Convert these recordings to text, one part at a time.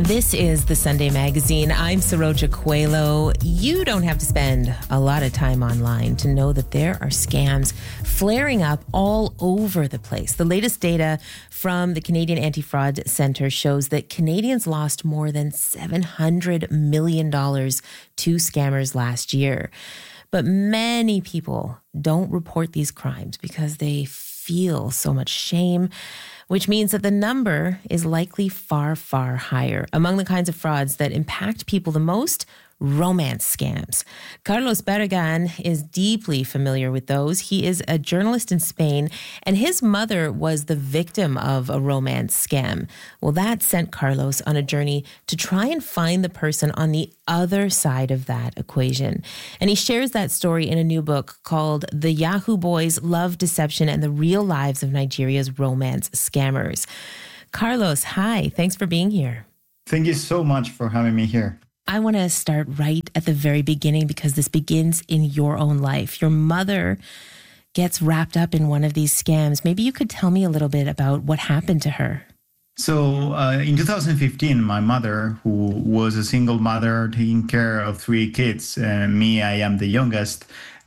This is the Sunday Magazine. I'm Saroja Coelho. You don't have to spend a lot of time online to know that there are scams flaring up all over the place. The latest data from the Canadian Anti-Fraud Centre shows that Canadians lost more than $700 million to scammers last year. But many people don't report these crimes because they feel so much shame, which means that the number is likely far, far higher. Among the kinds of frauds that impact people the most, romance scams. Carlos Barragan is deeply familiar with those. He is a journalist in Spain, and his mother was the victim of a romance scam. Well, that sent Carlos on a journey to try and find the person on the other side of that equation. And he shares that story in a new book called The Yahoo Boys, Love, Deception, and the Real Lives of Nigeria's Romance Scammers. Carlos, hi. Thanks for being here. Thank you so much for having me here. I want to start right at the very beginning because this begins in your own life. Your mother gets wrapped up in one of these scams. Maybe you could tell me a little bit about what happened to her. So in 2015, my mother, who was a single mother taking care of 3 kids, me, I am the youngest,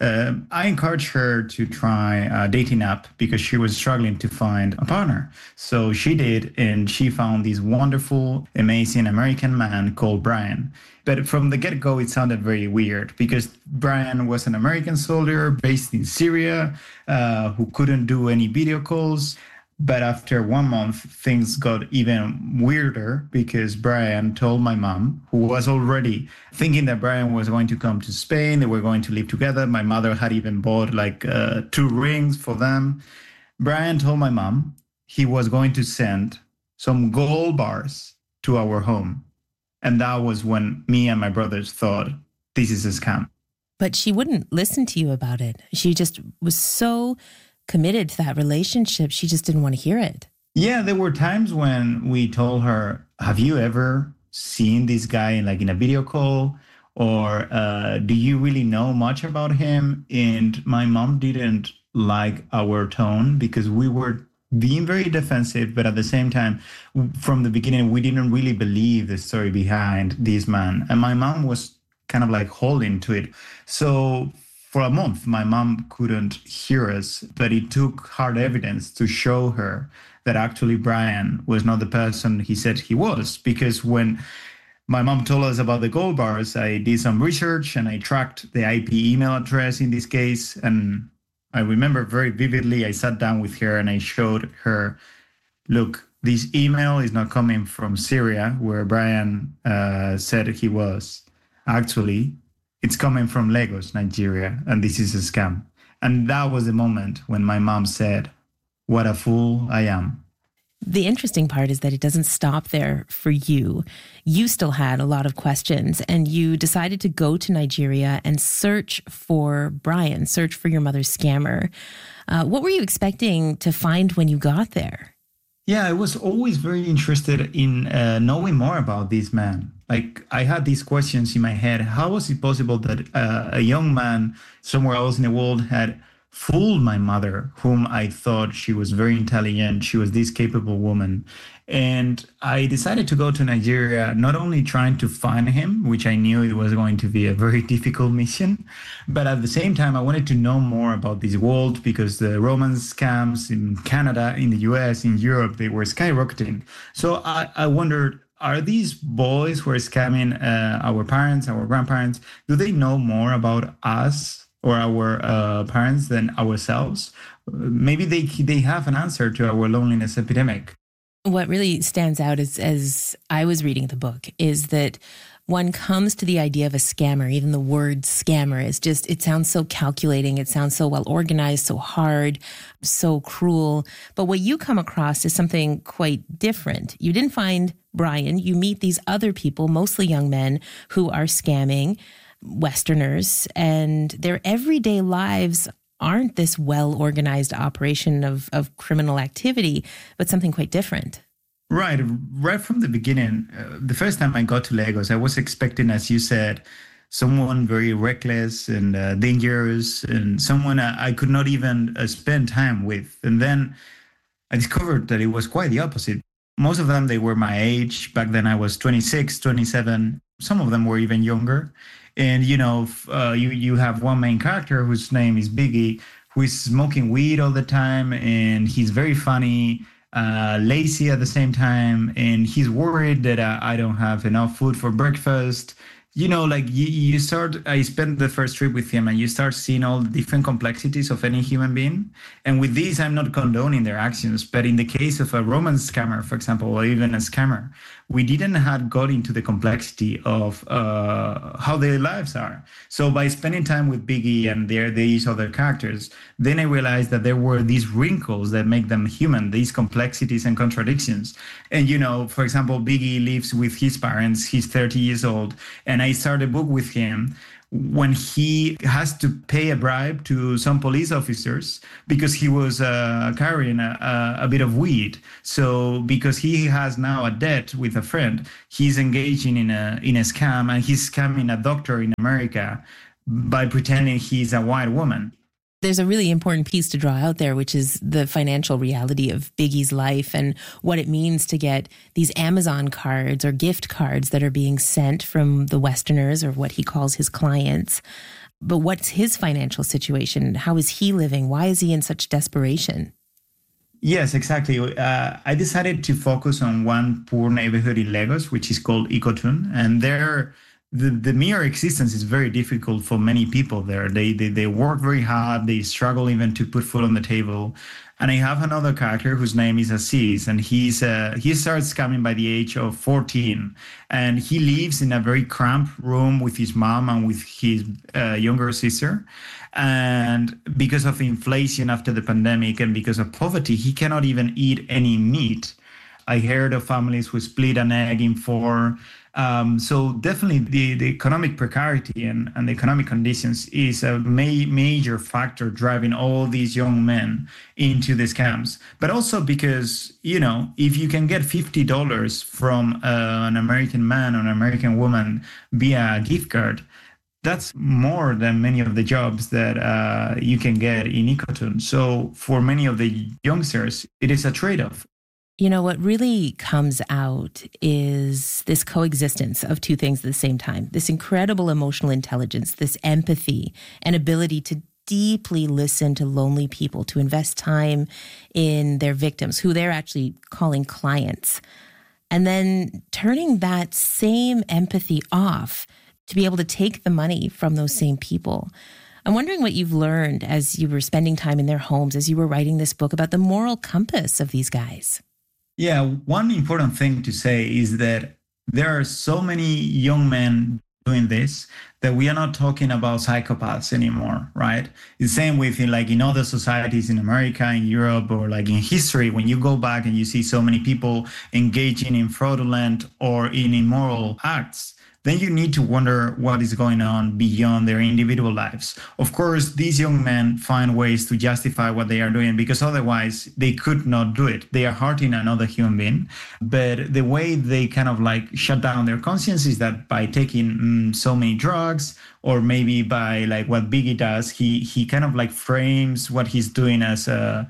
I encouraged her to try a dating app because she was struggling to find a partner. So she did, and she found this wonderful, amazing American man called Brian. But from the get-go, it sounded very weird because Brian was an American soldier based in Syria who couldn't do any video calls. But after 1 month, things got even weirder because Brian told my mom, who was already thinking that Brian was going to come to Spain, they were going to live together. My mother had even bought 2 rings for them. Brian told my mom he was going to send some gold bars to our home. And that was when me and my brothers thought, this is a scam. But she wouldn't listen to you about it. She just was so committed to that relationship. She just didn't want to hear it. Yeah, there were times when we told her, have you ever seen this guy in a video call? Or do you really know much about him? And my mom didn't like our tone because we were being very defensive, but at the same time, from the beginning, we didn't really believe the story behind this man. And my mom was kind of holding to it. So for a month, my mom couldn't hear us, but it took hard evidence to show her that actually Brian was not the person he said he was. Because when my mom told us about the gold bars, I did some research and I tracked the IP email address in this case. And I remember very vividly, I sat down with her and I showed her, look, this email is not coming from Syria, where Brian said he was. Actually, it's coming from Lagos, Nigeria, and this is a scam. And that was the moment when my mom said, what a fool I am. The interesting part is that it doesn't stop there for you. You still had a lot of questions, and you decided to go to Nigeria and search for Brian, search for your mother's scammer. What were you expecting to find when you got there? Yeah, I was always very interested in knowing more about this man. I had these questions in my head. How was it possible that a young man somewhere else in the world had fooled my mother, whom I thought she was very intelligent, she was this capable woman? And I decided to go to Nigeria, not only trying to find him, which I knew it was going to be a very difficult mission, but at the same time, I wanted to know more about this world because the romance scams in Canada, in the US, in Europe, they were skyrocketing. So I wondered, are these boys who are scamming our parents, our grandparents, do they know more about us or our parents than ourselves? Maybe they have an answer to our loneliness epidemic. What really stands out as I was reading the book is that one comes to the idea of a scammer, even the word scammer is just, it sounds so calculating. It sounds so well organized, so hard, so cruel. But what you come across is something quite different. You didn't find Brian. You meet these other people, mostly young men, who are scamming Westerners, and their everyday lives aren't this well-organized operation of criminal activity, but something quite different. Right from the beginning, the first time I got to Lagos, I was expecting, as you said, someone very reckless and dangerous, and someone I could not even spend time with. And then I discovered that it was quite the opposite. Most of them, they were my age. Back then I was 26, 27. Some of them were even younger. And, you have one main character whose name is Biggie, who is smoking weed all the time. And he's very funny, lazy at the same time. And he's worried that I don't have enough food for breakfast. Like you start, I spent the first trip with him and you start seeing all the different complexities of any human being. And with these, I'm not condoning their actions, but in the case of a romance scammer, for example, or even a scammer, we didn't have got into the complexity of how their lives are. So by spending time with Biggie and these other characters, then I realized that there were these wrinkles that make them human, these complexities and contradictions. And, for example, Biggie lives with his parents. He's 30 years old. And I started a book with him when he has to pay a bribe to some police officers because he was carrying a bit of weed. So because he has now a debt with a friend, he's engaging in a scam, and he's scamming a doctor in America by pretending he's a white woman. There's a really important piece to draw out there, which is the financial reality of Biggie's life and what it means to get these Amazon cards or gift cards that are being sent from the Westerners, or what he calls his clients. But what's his financial situation? How is he living? Why is he in such desperation? Yes, exactly. I decided to focus on one poor neighborhood in Lagos, which is called Ikotun. And there, the mere existence is very difficult for many people there. They work very hard. They struggle even to put food on the table. And I have another character whose name is Aziz, and he starts scamming by the age of 14, and he lives in a very cramped room with his mom and with his younger sister. And because of inflation after the pandemic and because of poverty, he cannot even eat any meat. I heard of families who split an egg in four. So definitely the economic precarity and the economic conditions is a major factor driving all these young men into the scams. But also because, if you can get $50 from an American man or an American woman via a gift card, that's more than many of the jobs that you can get in Ikotun. So for many of the youngsters, it is a trade-off. What really comes out is this coexistence of two things at the same time, this incredible emotional intelligence, this empathy and ability to deeply listen to lonely people, to invest time in their victims, who they're actually calling clients, and then turning that same empathy off to be able to take the money from those same people. I'm wondering what you've learned as you were spending time in their homes, as you were writing this book, about the moral compass of these guys. Yeah, one important thing to say is that there are so many young men doing this that we are not talking about psychopaths anymore, right? The same with in other societies in America, in Europe, or in history, when you go back and you see so many people engaging in fraudulent or in immoral acts, then you need to wonder what is going on beyond their individual lives. Of course, these young men find ways to justify what they are doing because otherwise they could not do it. They are hurting another human being. But the way they kind of shut down their conscience is that by taking so many drugs, or maybe by what Biggie does, he kind of frames what he's doing as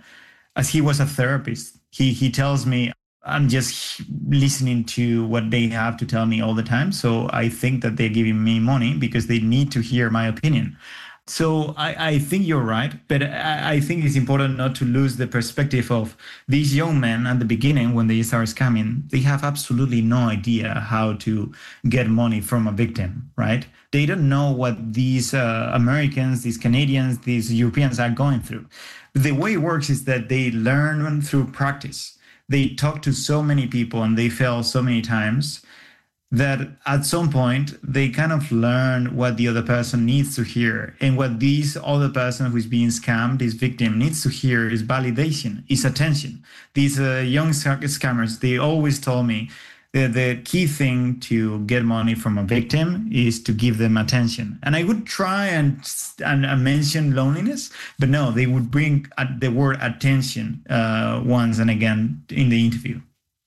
he was a therapist. He tells me, I'm just listening to what they have to tell me all the time. So I think that they're giving me money because they need to hear my opinion. So I think you're right, but I think it's important not to lose the perspective of these young men at the beginning when they start scamming. They have absolutely no idea how to get money from a victim, right? They don't know what these Americans, these Canadians, these Europeans are going through. The way it works is that they learn through practice. They talk to so many people and they fail so many times that at some point they kind of learn what the other person needs to hear. And what this other person who's being scammed, this victim, needs to hear is validation, is attention. These young scammers, they always told me the key thing to get money from a victim is to give them attention. And I would try and mention loneliness, but no, they would bring the word attention once and again in the interview.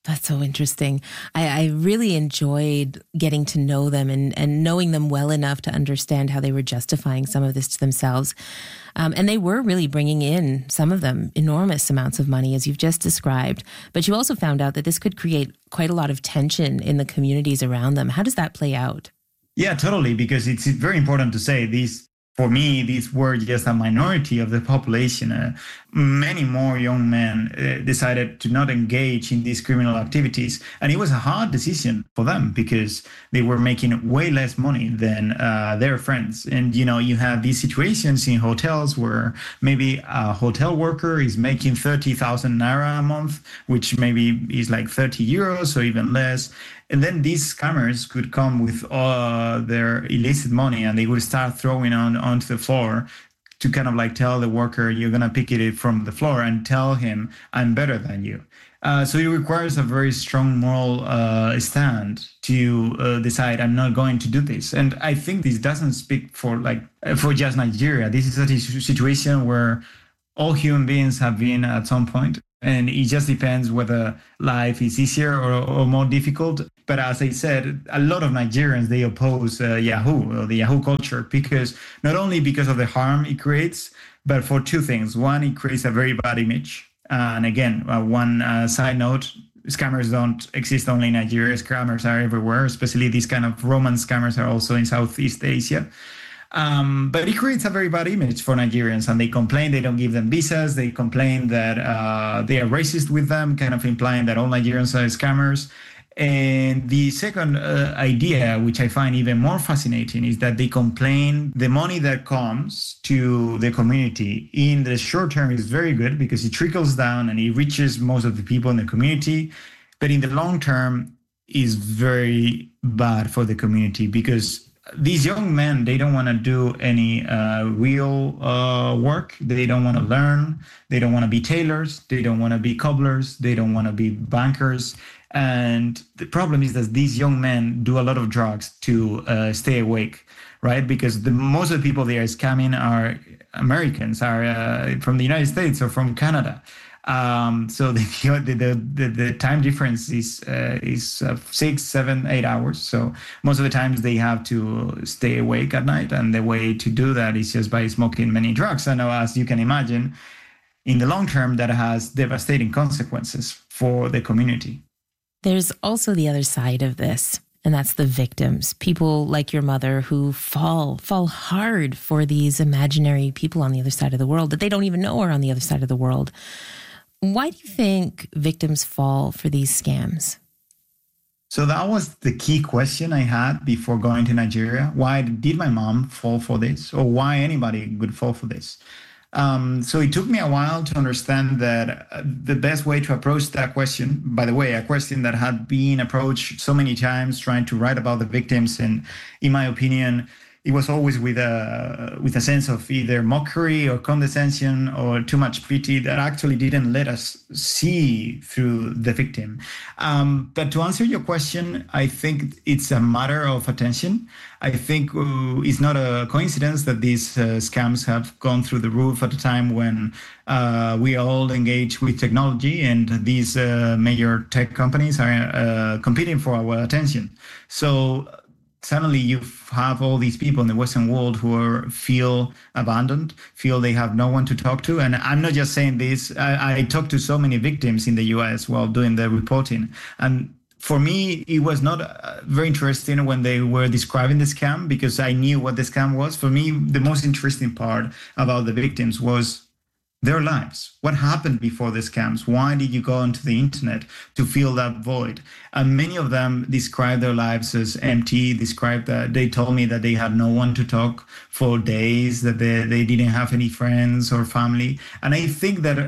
That's so interesting. I really enjoyed getting to know them and knowing them well enough to understand how they were justifying some of this to themselves. And they were really bringing in, some of them, enormous amounts of money, as you've just described. But you also found out that this could create quite a lot of tension in the communities around them. How does that play out? Yeah, totally, because it's very important to say for me, these were just a minority of the population. Many more young men decided to not engage in these criminal activities. And it was a hard decision for them because they were making way less money than their friends. And, you have these situations in hotels where maybe a hotel worker is making 30,000 naira a month, which maybe is like 30 euros or even less. And then these scammers could come with all their illicit money and they would start throwing onto the floor to kind of like tell the worker, you're going to pick it from the floor and tell him, I'm better than you. So it requires a very strong moral stand to decide, I'm not going to do this. And I think this doesn't speak for just Nigeria. This is a situation where all human beings have been at some point. And it just depends whether life is easier or more difficult. But as I said, a lot of Nigerians, they oppose Yahoo or the Yahoo culture not only because of the harm it creates, but for two things. One, it creates a very bad image. And again, one side note, scammers don't exist only in Nigeria. Scammers are everywhere, especially these kind of romance scammers are also in Southeast Asia. But it creates a very bad image for Nigerians, and they complain they don't give them visas. They complain that they are racist with them, kind of implying that all Nigerians are scammers. And the second idea, which I find even more fascinating, is that they complain the money that comes to the community in the short term is very good because it trickles down and it reaches most of the people in the community. But in the long term is very bad for the community because these young men, they don't want to do any real work. They don't want to learn. They don't want to be tailors. They don't want to be cobblers. They don't want to be bankers. And the problem is that these young men do a lot of drugs to stay awake, right? Because most of the people they are scamming are Americans, are from the United States or from Canada. So the time difference is 6, 7, 8 hours. So most of the times they have to stay awake at night. And the way to do that is just by smoking many drugs. And as you can imagine, in the long term, that has devastating consequences for the community. There's also the other side of this, and that's the victims, people like your mother who fall hard for these imaginary people on the other side of the world that they don't even know are on the other side of the world. Why do you think victims fall for these scams? So that was the key question I had before going to Nigeria. Why did my mom fall for this, or why anybody would fall for this? So it took me a while to understand that the best way to approach that question, by the way, a question that had been approached so many times trying to write about the victims. And in my opinion, it was always with a sense of either mockery or condescension or too much pity that actually didn't let us see through the victim. But to answer your question, I think it's a matter of attention. I think it's not a coincidence that these scams have gone through the roof at a time when we all engage with technology and these major tech companies are competing for our attention. So suddenly you have all these people in the Western world who feel abandoned, feel they have no one to talk to. And I'm not just saying this. I talked to so many victims in the US while doing the reporting. And for me, it was not very interesting when they were describing the scam because I knew what the scam was. For me, the most interesting part about the victims was their lives. What happened before the scams? Why did you go onto the internet to fill that void? And many of them described their lives as empty, described that they told me that they had no one to talk for days, that they didn't have any friends or family. And I think that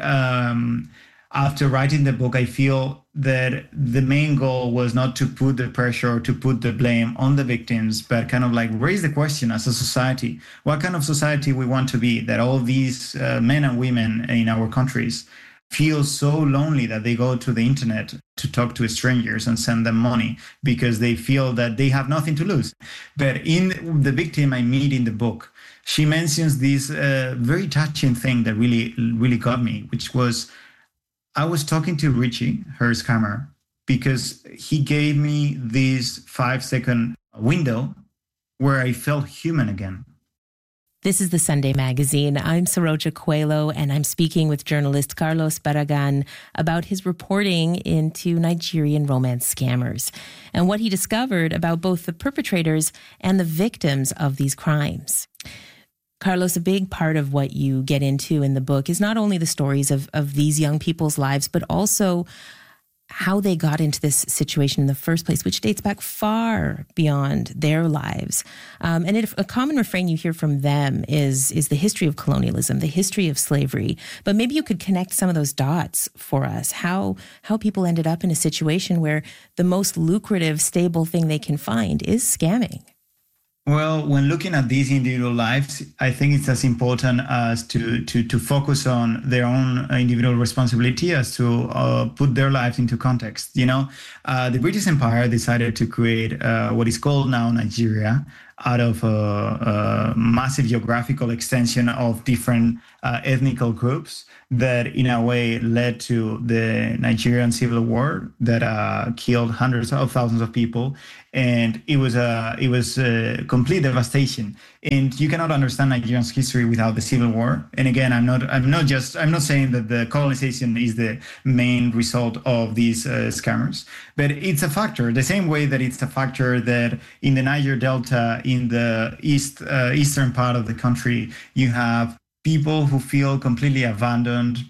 after writing the book, I feel that the main goal was not to put the pressure or to put the blame on the victims, but kind of like raise the question as a society, what kind of society we want to be, that all these men and women in our countries feel so lonely that they go to the internet to talk to strangers and send them money because they feel that they have nothing to lose. But in the victim I meet in the book, she mentions this very touching thing that really got me, which was, I was talking to Richie, her scammer, because he gave me this 5-second window where I felt human again. This is the Sunday Magazine. I'm Saroja Coelho, and I'm speaking with journalist Carlos Barragan about his reporting into Nigerian romance scammers and what he discovered about both the perpetrators and the victims of these crimes. Carlos, a big part of what you get into in the book is not only the stories of these young people's lives, but also how they got into this situation in the first place, which dates back far beyond their lives. And a common refrain you hear from them is the history of colonialism, the history of slavery. But maybe you could connect some of those dots for us, how people ended up in a situation where the most lucrative, stable thing they can find is scamming. Well, when looking at these individual lives, I think it's as important as to focus on their own individual responsibility as to put their lives into context. The British Empire decided to create what is called now Nigeria out of a massive geographical extension of different ethnical groups that in a way led to the Nigerian Civil War that killed hundreds of thousands of people. And it was a complete devastation. And you cannot understand Nigerian's history without the Civil War. And again, I'm not saying that the colonization is the main result of these scammers, but it's a factor. The same way that it's a factor that in the Niger Delta, in the eastern part of the country, you have people who feel completely abandoned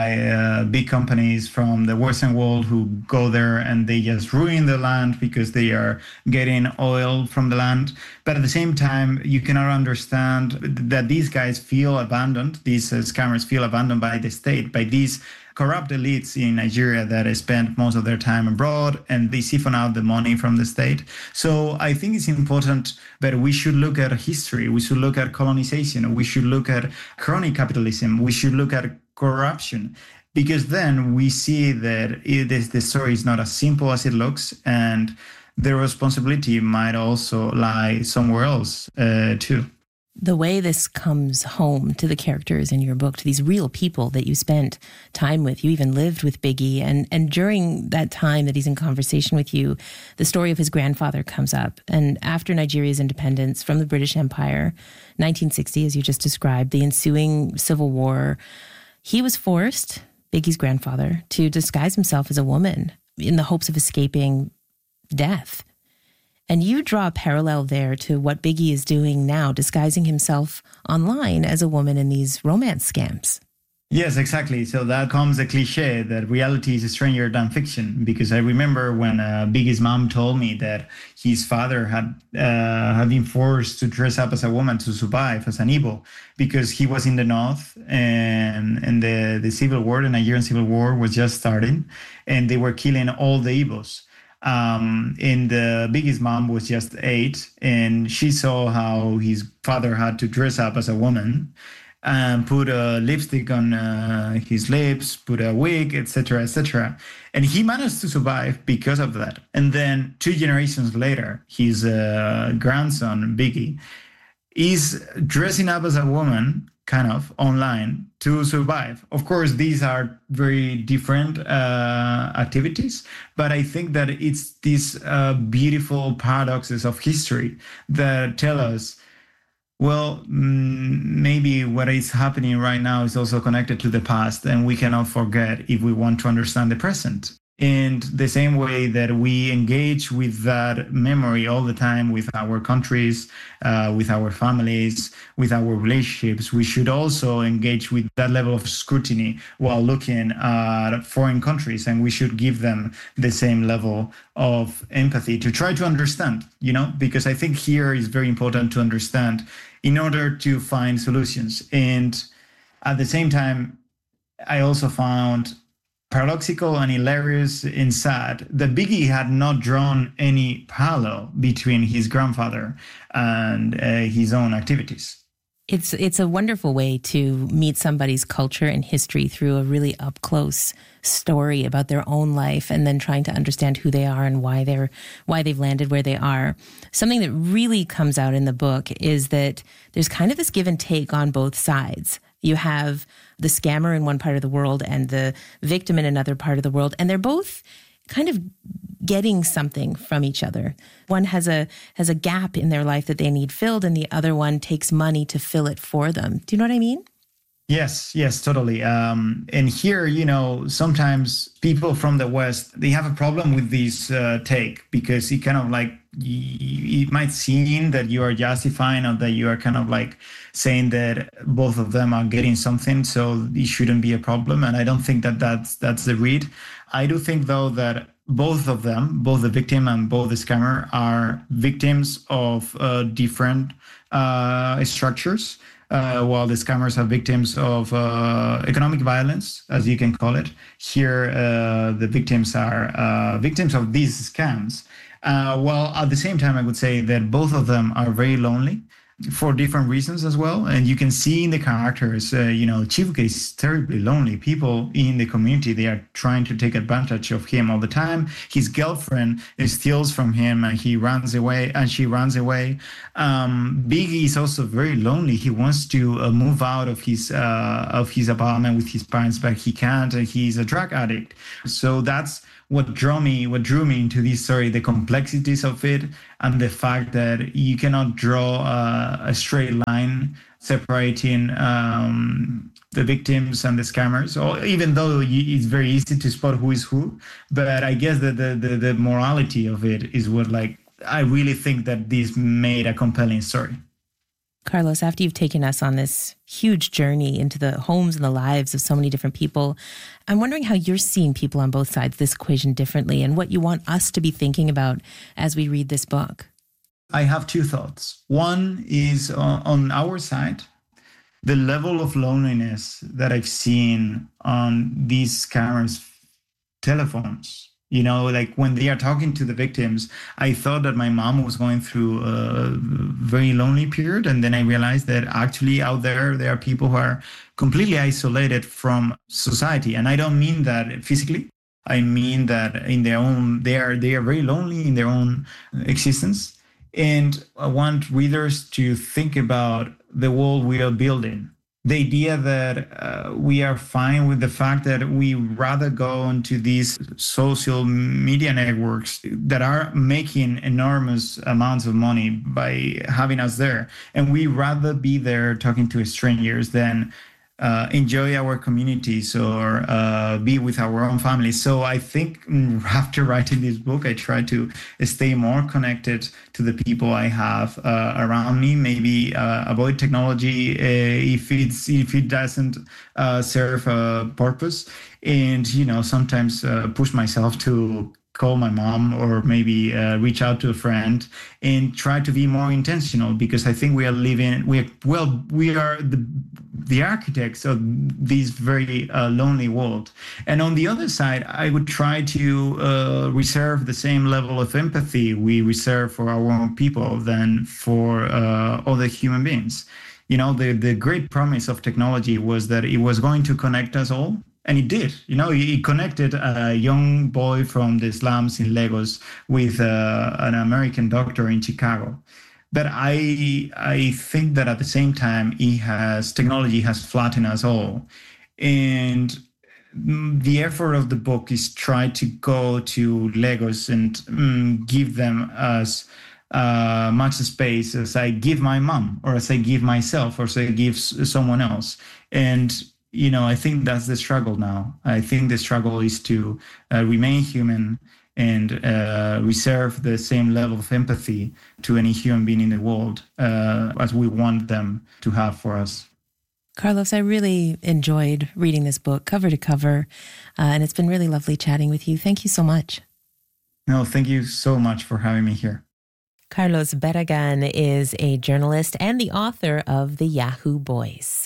by big companies from the Western world who go there and they just ruin the land because they are getting oil from the land. But at the same time, you cannot understand that these guys feel abandoned. These scammers feel abandoned by the state, by these corrupt elites in Nigeria that spend most of their time abroad and they siphon out the money from the state. So I think it's important that we should look at history. We should look at colonization. We should look at crony capitalism. We should look at corruption, because then we see that the story is not as simple as it looks, and the responsibility might also lie somewhere else too. The way this comes home to the characters in your book, to these real people that you spent time with, you even lived with Biggie. And during that time that he's in conversation with you, the story of his grandfather comes up. And after Nigeria's independence from the British Empire, 1960, as you just described, the ensuing civil war, he was forced, Biggie's grandfather, to disguise himself as a woman in the hopes of escaping death. And you draw a parallel there to what Biggie is doing now, disguising himself online as a woman in these romance scams. Yes, exactly. So that comes the cliche that reality is stranger than fiction, because I remember when Biggie's mom told me that his father had been forced to dress up as a woman to survive as an Igbo, because he was in the north and the civil war, the Nigerian Civil War was just starting, and they were killing all the Igbos. And Biggie's mom was just 8, and she saw how his father had to dress up as a woman and put a lipstick on his lips, put a wig, etc., etc. And he managed to survive because of that. And then 2 generations later, his grandson, Biggie, is dressing up as a woman, kind of, online to survive. Of course, these are very different activities, but I think that it's these beautiful paradoxes of history that tell us, well, maybe what is happening right now is also connected to the past, and we cannot forget if we want to understand the present. In the same way that we engage with that memory all the time with our countries, with our families, with our relationships, we should also engage with that level of scrutiny while looking at foreign countries, and we should give them the same level of empathy to try to understand, because I think here is very important to understand in order to find solutions. And at the same time, I also found paradoxical and hilarious and sad that Biggie had not drawn any parallel between his grandfather and his own activities. It's a wonderful way to meet somebody's culture and history through a really up-close story about their own life, and then trying to understand who they are and why they've landed where they are. Something that really comes out in the book is that there's kind of this give and take on both sides. You have the scammer in one part of the world and the victim in another part of the world, and they're both kind of getting something from each other. One has a gap in their life that they need filled, and the other one takes money to fill it for them. Do you know what I mean? Yes, totally. And here, sometimes people from the West, they have a problem with this take, because it kind of like, it might seem that you are justifying, or that you are kind of like saying that both of them are getting something, so it shouldn't be a problem. And I don't think that that's the read. I do think, though, that both of them, both the victim and both the scammer, are victims of different structures. While the scammers are victims of economic violence, as you can call it. Here, the victims are victims of these scams. While at the same time, I would say that both of them are very lonely for different reasons as well. And you can see in the characters, Chivuke is terribly lonely. People in the community, they are trying to take advantage of him all the time. His girlfriend steals from him, and she runs away. Biggie is also very lonely. He wants to move out of his apartment with his parents, but he can't. He's a drug addict. So that's what drew me into this story, the complexities of it, and the fact that you cannot draw a straight line separating the victims and the scammers, or even though it's very easy to spot who is who. But I guess that the morality of it is what, like, I really think that this made a compelling story. Carlos, after you've taken us on this huge journey into the homes and the lives of so many different people, I'm wondering how you're seeing people on both sides of this equation differently, and what you want us to be thinking about as we read this book. I have two thoughts. One is on our side, the level of loneliness that I've seen on these scammers' telephones. Like when they are talking to the victims, I thought that my mom was going through a very lonely period. And then I realized that actually out there are people who are completely isolated from society. And I don't mean that physically. I mean that in their own, they are very lonely in their own existence. And I want readers to think about the world we are building. The idea that we are fine with the fact that we rather go into these social media networks that are making enormous amounts of money by having us there. And we rather be there talking to strangers than enjoy our communities or be with our own families. So I think after writing this book, I try to stay more connected to the people I have around me. Maybe avoid technology if it doesn't serve a purpose, and sometimes push myself to call my mom, or maybe reach out to a friend and try to be more intentional, because I think we are the architects of this very lonely world. And on the other side, I would try to reserve the same level of empathy we reserve for our own people than for other human beings. The great promise of technology was that it was going to connect us all. And it did. It connected a young boy from the slums in Lagos with an American doctor in Chicago. But I think that at the same time, technology has flattened us all. And the effort of the book is try to go to Lagos and give them as much space as I give my mom, or as I give myself, or as I give someone else. And I think that's the struggle now. I think the struggle is to remain human and reserve the same level of empathy to any human being in the world as we want them to have for us. Carlos, I really enjoyed reading this book cover to cover, and it's been really lovely chatting with you. Thank you so much. No, thank you so much for having me here. Carlos Barragan is a journalist and the author of The Yahoo Boys.